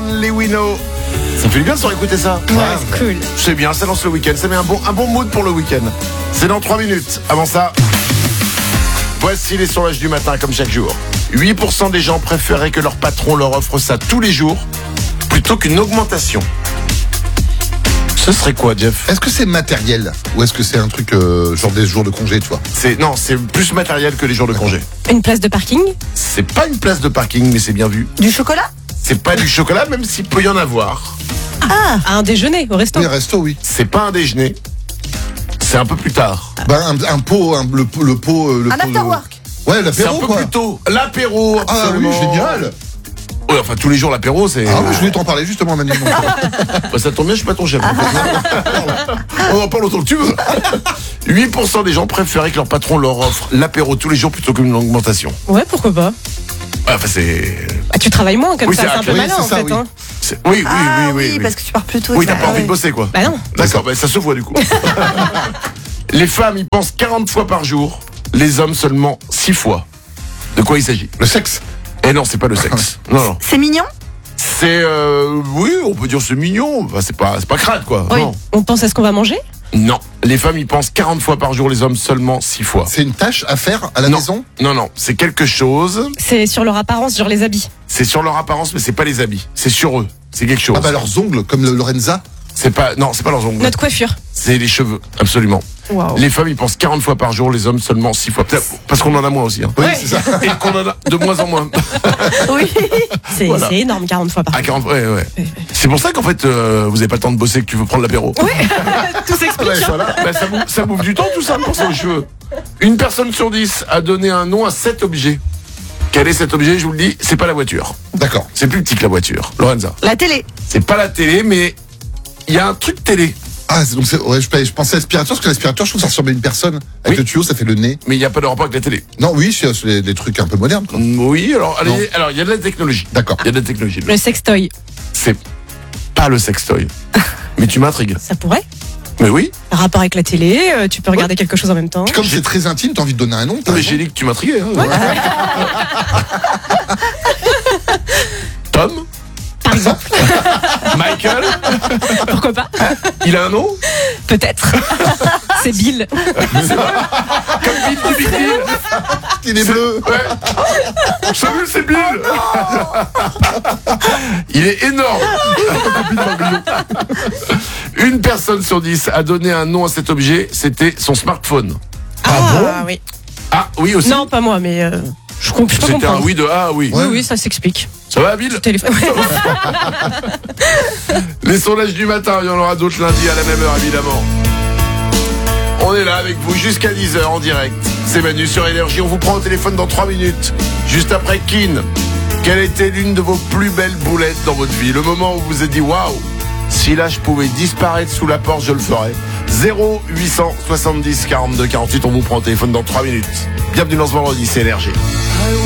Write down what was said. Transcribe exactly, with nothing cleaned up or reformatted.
Only We Know. Ça fait du bien de se réécouter ça. Ouais, c'est cool. C'est bien, ça lance le week-end. Ça met un bon, un bon mood pour le week-end. C'est dans trois minutes. Avant ça, voici les sondages du matin, comme chaque jour. huit pour cent des gens préféraient que leur patron leur offre ça tous les jours plutôt qu'une augmentation. Ce serait quoi, Jeff? Est-ce que c'est matériel ou est-ce que c'est un truc euh, genre des jours de congé, tu vois? C'est, non, c'est plus matériel que les jours de congé. Une place de parking? C'est pas une place de parking, mais c'est bien vu. Du chocolat? C'est pas du chocolat, même s'il peut y en avoir. Ah, à un déjeuner au resto? Oui, resto, oui. C'est pas un déjeuner. C'est un peu plus tard. Ben, un, un pot, un, le, le pot... euh, Le Un pot de- after-work. Ouais, C'est un l'apéro, peu quoi. plus tôt. L'apéro, Ah oui, absolument. génial. Ouais, enfin, tous les jours, l'apéro, c'est... Ah oui, je voulais t'en parler justement, Manu. donc. Bah, ça tombe bien, je suis pas ton chef. On en parle autant que tu veux. huit pour cent des gens préféraient que leur patron leur offre l'apéro tous les jours plutôt qu'une augmentation. Ouais, pourquoi pas? Ouais, enfin, c'est... Bah, tu travailles moins comme Oui, ça, c'est c'est un peu oui, malin c'est en ça, fait. oui. Hein. c'est- Oui, oui, Ah oui, oui, oui. parce que tu pars plus tôt. Oui, et t'as ça- pas envie ouais. de bosser, quoi. Bah non. D'accord, bah, ça se voit du coup. Les femmes y pensent quarante fois par jour, les hommes seulement six fois. De quoi il s'agit? Le sexe. Eh non, c'est pas le sexe. Non, non. C'est mignon? C'est, euh, oui, on peut dire c'est mignon. Enfin, c'est pas, c'est pas crade, quoi. Oui. Non. On pense à ce qu'on va manger? Non. Les femmes y pensent quarante fois par jour, les hommes seulement six fois. C'est une tâche à faire à la Non. maison. Non, non. C'est quelque chose. C'est sur leur apparence, sur les habits. C'est sur leur apparence, mais c'est pas les habits. C'est sur eux. C'est quelque chose. Ah bah leurs ongles, comme le Lorenza. C'est pas, non, c'est pas leurs ongles. Notre coiffure. C'est les cheveux. Absolument. Waouh. Les femmes y pensent quarante fois par jour, les hommes seulement six fois. Peut-être parce qu'on en a moins aussi, hein. Oui, Ouais. c'est ça. Et qu'on en a de moins en moins. Oui. C'est Voilà. c'est énorme, quarante fois par À jour. quarante, ouais, ouais. C'est pour ça qu'en fait, euh, vous avez pas le temps de bosser que tu veux prendre l'apéro. Oui, tout s'explique. Ouais, voilà. Bah, ça, bouffe, ça bouffe du temps, tout ça, pour penser aux cheveux. Une personne sur dix a donné un nom à cet objet. Quel est cet objet? Je vous le dis, c'est pas la voiture. D'accord. C'est plus petit que la voiture. Lorenza. La télé. C'est pas la télé, mais il y a un truc télé. Ah, c'est- donc c'est, ouais, je, je pensais à l'aspirateur, parce que l'aspirateur, je trouve que ça ressemble à une personne. Avec Oui. le tuyau, ça fait le nez. Mais il n'y a pas de rapport avec la télé. Non, oui, c'est c'est des, des trucs un peu modernes, quoi. Oui, alors, allez, Non. alors il y a de la technologie. D'accord. Il y a de la technologie. Le sextoy, C'est pas le sextoy. Mais tu m'intrigues. ça pourrait? Mais oui. Un rapport avec la télé, euh, tu peux regarder quelque chose en même temps. Puis comme c'est très intime, t'as envie de donner un nom. t'as Mais raison. j'ai dit que tu m'intriguais. Hein. Tom, Par exemple, Michael, pourquoi pas? il a un nom? Peut-être. C'est Bill. Comme Bill du Big Bill. Il est bleu. Ouais. Salut, c'est Bill. Il est énorme. Une personne sur dix a donné un nom à cet objet, c'était son smartphone. Ah, oui. Ah oui aussi. Non, pas moi, mais euh, je, comp- je peux C'était un comprendre. oui de ah oui. Oui, oui, ça s'explique. Ça va, Bill? Téléphone. Les sondages du matin, il y en aura d'autres lundi à la même heure, évidemment. On est là avec vous jusqu'à dix heures en direct. C'est Manu sur Énergie. On vous prend au téléphone dans trois minutes. Juste après Keane. Quelle était l'une de vos plus belles boulettes dans votre vie? Le moment où vous vous êtes dit waouh, si là je pouvais disparaître sous la porte, je le ferais. zéro huit cent soixante-dix quarante-deux quarante-huit. On vous prend au téléphone dans trois minutes. Bienvenue dans ce vendredi, c'est Énergie.